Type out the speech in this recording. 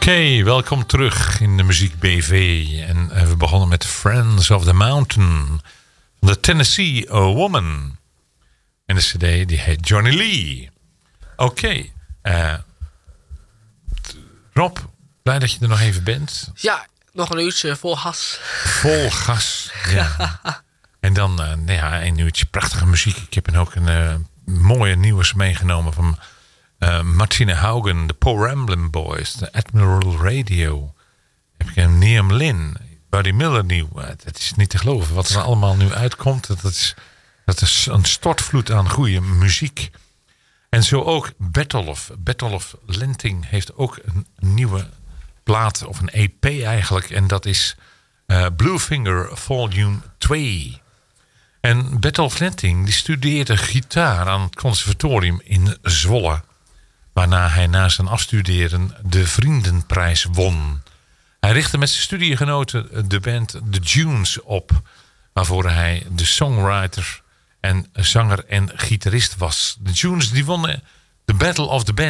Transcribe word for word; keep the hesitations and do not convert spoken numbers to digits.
Oké, okay, welkom terug in de Muziek B V. En uh, we begonnen met Friends of the Mountain van de Tennessee Woman. En de cd die heet Johnny Lee. Oké, okay, uh, Rob, blij dat je er nog even bent. Ja, nog een uurtje vol gas. Vol gas, ja. En dan uh, nou ja, een uurtje prachtige muziek. Ik heb ook een uh, mooie nieuws meegenomen van uh, Martina Haugen, de Paul Ramblin' Boys, de Admiral Radio. Heb ik een Liam Lynn, Buddy Miller nieuw. Uh, het is niet te geloven wat er allemaal nu uitkomt. Dat is, dat is een stortvloed aan goede muziek. En zo ook Bertolf. Bertolf Lenting heeft ook een nieuwe plaat, of een E P eigenlijk. En dat is uh, Bluefinger Volume twee. En Bertolf Lenting die studeerde gitaar aan het conservatorium in Zwolle. Waarna hij na zijn afstuderen de Vriendenprijs won. Hij richtte met zijn studiegenoten de band The Dunes op. Waarvoor hij de songwriter en zanger en gitarist was. De Dunes die wonnen de Battle of the Bands.